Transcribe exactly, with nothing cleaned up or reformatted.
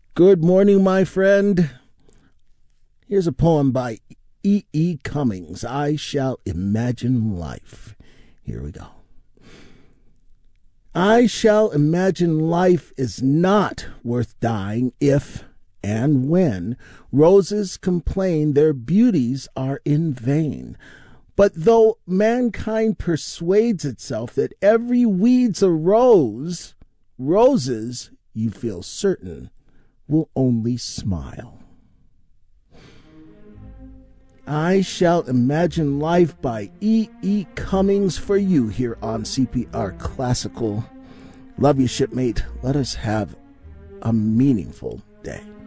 Good morning, my friend. Here's a poem by E. E. Cummings. I Shall Imagine Life. Here we go. I shall imagine life is not worth dying if and when roses complain their beauties are in vain. But though mankind persuades itself that every weed's a rose, roses, you feel certain, will only smile. I Shall Imagine Life by E. E. Cummings for you here on C P R Classical. Love you, shipmate. Let us have a meaningful day.